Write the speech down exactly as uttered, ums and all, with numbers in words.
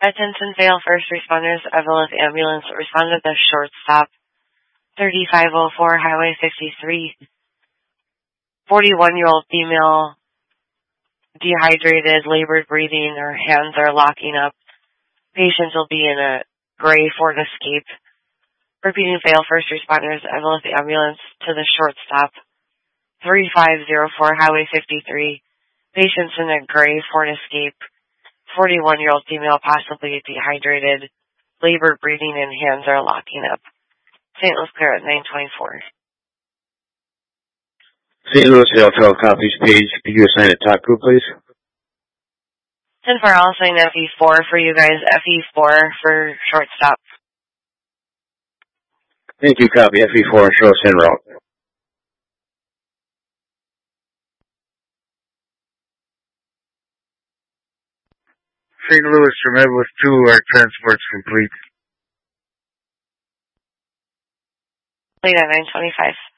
Attention fail first responders, Evelyn ambulance responded to short stop, thirty-five oh four Highway fifty-three. forty-one-year-old female, dehydrated, labored breathing, her hands are locking up. Patient will be in a gray Ford Escape. Repeating fail first responders, Evelyn ambulance to the short stop, thirty-five oh four Highway fifty-three. Patients in a gray Ford Escape. forty-one-year-old female, possibly dehydrated, labored breathing, and hands are locking up. Saint Louis clear at nine twenty-four. Saint Louis Delta copies page. Could you assign a top group, please? ten four, I'll assign F E four for you guys. F E four for short stop. Thank you. Copy. F E four, show us en route. Saint Louis from Edwards two, our transport's complete. Late at nine twenty-five.